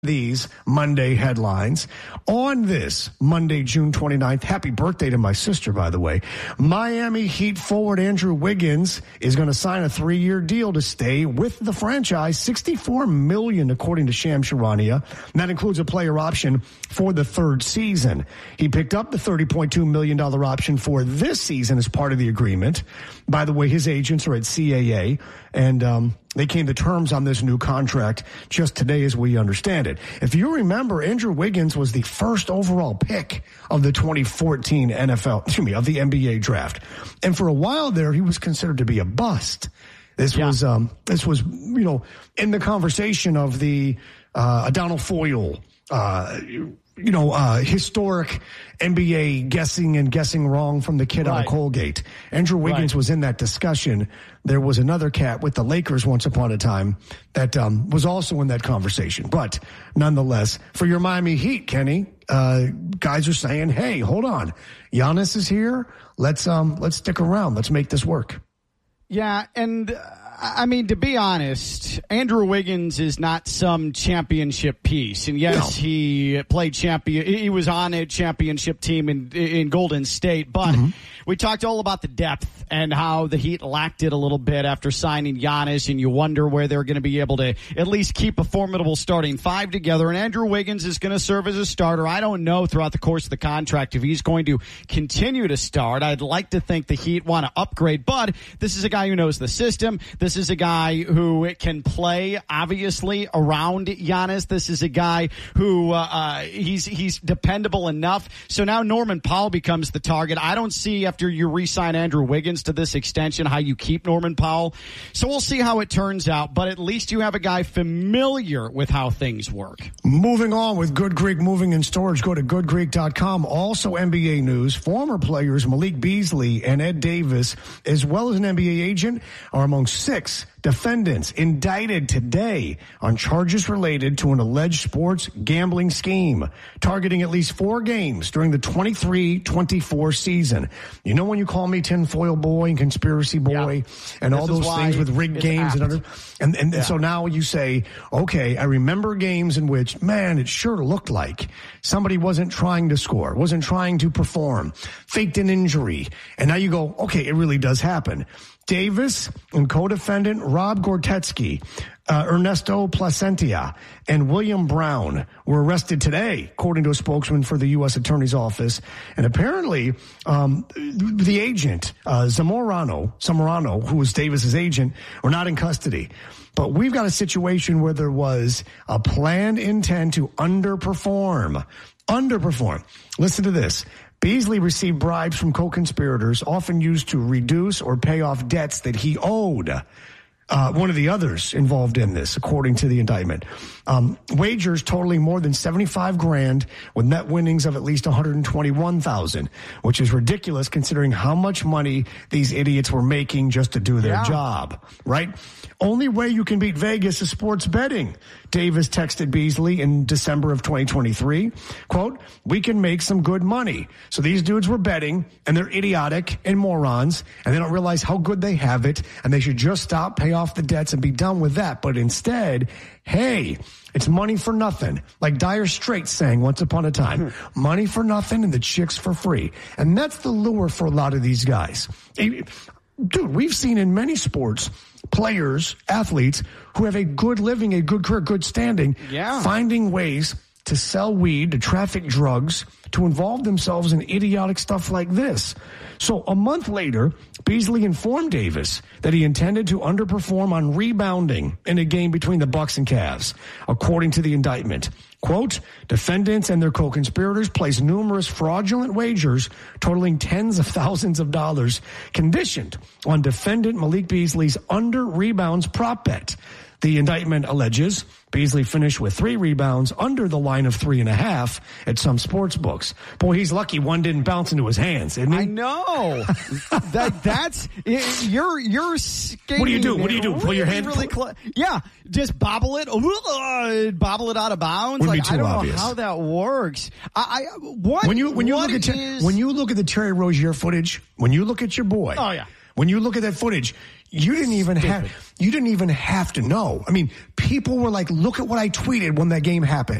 these Monday headlines. On this Monday, June 29th, happy birthday to my sister, by the way, Miami Heat forward Andrew Wiggins is going to sign a 3-year deal to stay with the franchise, $64 million, according to Shams Charania. And that includes a player option for the 3rd season. He picked up the $30.2 million option for this season as part of the agreement. By the way, his agents are at CAA, and they came to terms on this new contract just today as we understand it. If you remember, Andrew Wiggins was the first overall pick of the 2014 of the NBA draft. And for a while there, he was considered to be a bust. This was, in the conversation of the Adonal Foyle, historic NBA guessing wrong from the kid out of Colgate. Andrew Wiggins was in that discussion. There was another cat with the Lakers once upon a time that was also in that conversation. But nonetheless, for your Miami Heat, Kenny, guys are saying, hey, hold on. Giannis is here. Let's stick around. Let's make this work. Yeah, and I mean, to be honest, Andrew Wiggins is not some championship piece. And yes, he played champion. He was on a championship team in Golden State. But we talked all about the depth and how the Heat lacked it a little bit after signing Giannis. And you wonder where they're going to be able to at least keep a formidable starting 5 together. And Andrew Wiggins is going to serve as a starter. I don't know throughout the course of the contract if he's going to continue to start. I'd like to think the Heat want to upgrade. But this is a guy who knows the system. This is a guy who can play, obviously, around Giannis. This is a guy who he's dependable enough. So now Norman Powell becomes the target. I don't see, after you re-sign Andrew Wiggins to this extension, how you keep Norman Powell. So we'll see how it turns out. But at least you have a guy familiar with how things work. Moving on with Good Greek Moving and Storage. Go to goodgreek.com. Also NBA news. Former players Malik Beasley and Ed Davis, as well as an NBA agent, are among 6 defendants indicted today on charges related to an alleged sports gambling scheme targeting at least 4 games during the 23-24 season. You know when you call me tinfoil boy and conspiracy boy and all those things with rigged games and so now you say, okay, I remember games in which, man, it sure looked like somebody wasn't trying to score, wasn't trying to perform, faked an injury, and now you go, okay, it really does happen. Davis and co-defendant Rob Gortetsky, Ernesto Placentia, and William Brown were arrested today, according to a spokesman for the U.S. Attorney's Office. And apparently, the agent, Zamorano, who was Davis's agent, were not in custody. But we've got a situation where there was a planned intent to underperform. Listen to this. Beasley received bribes from co-conspirators, often used to reduce or pay off debts that he owed. One of the others involved in this, according to the indictment. Wagers totaling more than $75,000 with net winnings of at least $121,000, which is ridiculous considering how much money these idiots were making just to do their job, right? Only way you can beat Vegas is sports betting. Davis texted Beasley in December of 2023, quote, we can make some good money. So these dudes were betting, and they're idiotic and morons, and they don't realize how good they have it, and they should just stop, pay off the debts, and be done with that. But instead, hey, it's money for nothing. Like Dire Straits sang once upon a time, money for nothing and the chicks for free. And that's the lure for a lot of these guys. Dude, we've seen in many sports players, athletes who have a good living, a good career, good standing, finding ways to sell weed, to traffic drugs, to involve themselves in idiotic stuff like this. So a month later, Beasley informed Davis that he intended to underperform on rebounding in a game between the Bucks and Cavs, according to the indictment. Quote, defendants and their co-conspirators placed numerous fraudulent wagers totaling tens of thousands of dollars, conditioned on defendant Malik Beasley's under-rebounds prop bet. The indictment alleges Beasley finished with 3 rebounds under the line of 3.5 at some sports books. Boy, he's lucky one didn't bounce into his hands, isn't he? I know. That's you're skating. What do you do? Pull your hand? Really just bobble it out of bounds. Wouldn't be too I don't obvious. know how that works. When you look at the Terry Rozier footage, when you look at your boy, When you look at that footage, you didn't even have to know. I mean, people were like, look at what I tweeted when that game happened.